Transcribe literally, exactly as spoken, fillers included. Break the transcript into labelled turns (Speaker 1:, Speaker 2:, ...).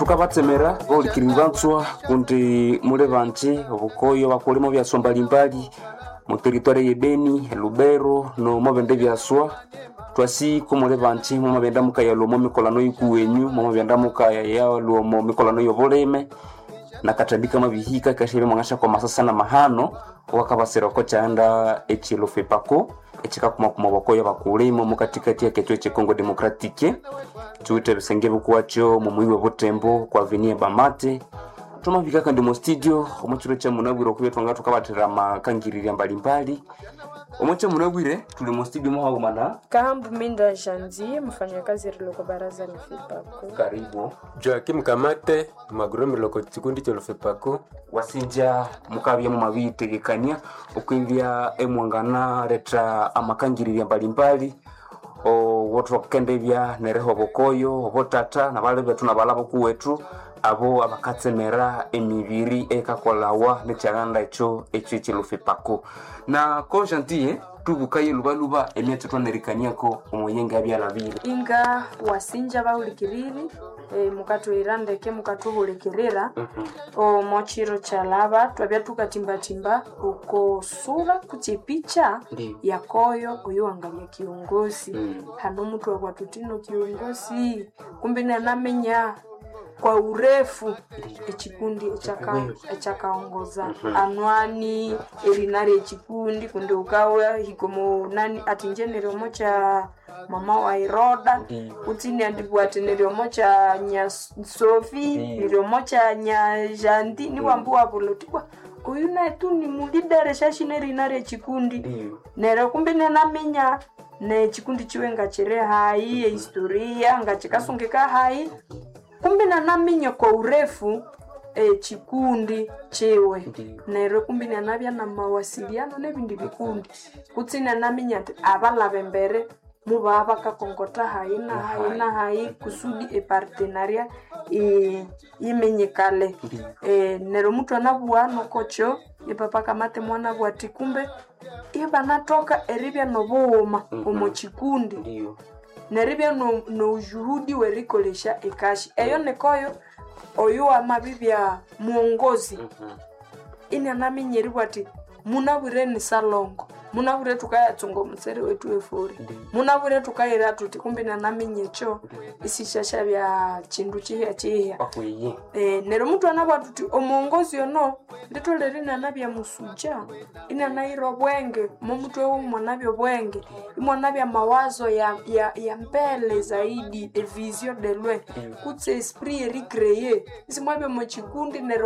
Speaker 1: tukabatsemera bolikiribantswa kundi mule banti obukoyo bakolemo byaswa mbalimbali mu territoire ye Beni, Lubero no mabende byaswa twasi kumule banti mu mabenda mukaya lomo mikolano yikuwenyu mu mabenda mukaya ya lomo mikolano yoboleme nakatandika mabihika kashebe mwangasha kwa masasa na mahano wakabasera ko cyanda ekilo fepako ekika kuma kuma bakoyo bakulemo mu katikati ya ketwe che Congo Democratique tuite bisenge bukwacho mu muyiwe botembo kwa avenue Bamate tumabika kandi mu studio omuchiro cha munabwiro kubetwa ngatu kabatira makangirira mbalimbali omuche munabwire tuli mu studio mo haumana
Speaker 2: Kambu Minda Janzi mfanyakazi riloko baraza la Fepako.
Speaker 1: Karibu
Speaker 3: Joakim Kamate magromi loko chikundi cha Fepako
Speaker 1: wasinja mukabya mu mabitegekania okwindia emwangana reta amakangirira mbalimbali o wotro kendebya nereho bokoyo botata na bale betu na balabo kuwetu abo abakatsemera emibiri ekakolawa nekyaganda echo echo ekilufepako na ko gentil tubukaye lubaluba emyete twanerikaniako omoyenga byalabire
Speaker 2: Inga wasinja baulikiriri e, mukatu irandeke mukatu bulikirira
Speaker 1: mhm
Speaker 2: o mochiro chalaba twabya tukatimba timba uko sura kuchipicha
Speaker 1: Ndiyo.
Speaker 2: yakoyo oyuangalia kiongozi
Speaker 1: Mm.
Speaker 2: hano mtu wa kwatutino kiongozi kumbe na namenya kwa urefu ekikundi echaka echakaongoza
Speaker 1: Mhm.
Speaker 2: anwani elinari ekikundi kunde ukawa hikomo nani atinjenero mocha mama wa Iroda
Speaker 1: Ndiyo.
Speaker 2: utini andibwatenero mocha nya Sofi
Speaker 1: Ndiyo.
Speaker 2: nero mocha nya Jandi ni wambu apolotikwa uyu na tu ni mulidere shashineri nare ekikundi
Speaker 1: Ndiyo.
Speaker 2: nero kumbe namenya ne chikundi chiwenga chire hai historia ngachikasungika hai kumbe na naminya kwa urefu e chikundi chewe
Speaker 1: Ndiyo.
Speaker 2: nero kumbe na nabya na mawasiliano nebindi bikundi kutsina naminya ati abala bembere muba bakakongota hai na hai na hai kusudi e partenaria e imenyekale
Speaker 1: Ndiyo.
Speaker 2: e nero mtu anabuwa nokocho e papa kamate mwana bwati kumbe iba natoka eribya nobuuma
Speaker 1: Mhm.
Speaker 2: omo chikundi
Speaker 1: Ndiyo.
Speaker 2: neribya no, no juhudi werikolesha ekashi eyo nekoyo oyo amabibya muongozi
Speaker 1: Mhm
Speaker 2: ina naminyeri bwati munabwire ni salongo munabwire tukayatsonga omusere wetu efori
Speaker 1: Ndiyo.
Speaker 2: munabwire tukayira tuti kumbe na naminyecho isishasha bya chindu chihya chihya
Speaker 1: bakweye
Speaker 2: Eh, nero mtu anabwa tuti omuongozi ono ndito lerina nabya musuja ina nairo bwenge mo mtu wewe mwanabyo bwenge imwanabya mawazo ya ya, ya mbele zaidi e vision de loin kutse esprit recréer isimwabyo mo chikundi nero